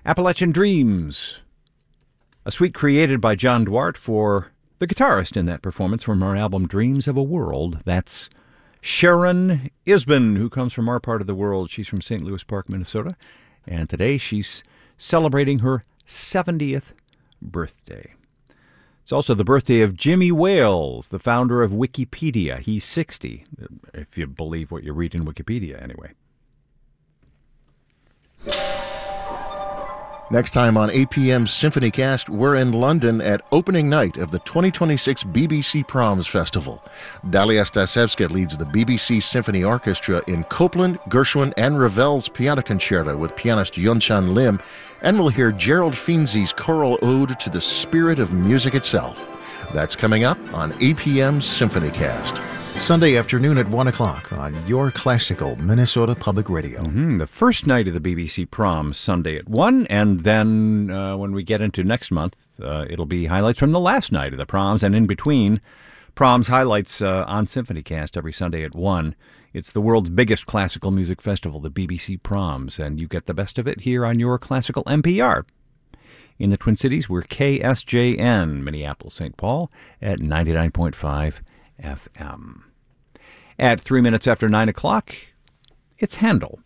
Appalachian Dreams, a suite created by John Duarte for the guitarist in that performance from our album Dreams of a World. That's Sharon Isbin, who comes from our part of the world. She's from St. Louis Park, Minnesota, and today she's celebrating her 70th birthday. It's also the birthday of Jimmy Wales, the founder of Wikipedia. He's 60, if you believe what you read in Wikipedia, anyway. Next time on APM's SymphonyCast, we're in London at opening night of the 2026 BBC Proms Festival. Dalia Stasevska leads the BBC Symphony Orchestra in Copland, Gershwin, and Ravel's Piano Concerto with pianist Yunchan Lim, and we'll hear Gerald Finzi's choral ode to the spirit of music itself. That's coming up on APM's SymphonyCast. Sunday afternoon at 1 o'clock on Your Classical Minnesota Public Radio. The first night of the BBC Proms, Sunday at 1, and then when we get into next month, it'll be highlights from the last night of the Proms, and in between, Proms highlights on SymphonyCast every Sunday at 1. It's the world's biggest classical music festival, the BBC Proms, and you get the best of it here on Your Classical NPR. In the Twin Cities, we're KSJN, Minneapolis, St. Paul, at 99.5 FM. At 3 minutes after 9 o'clock, it's Handel.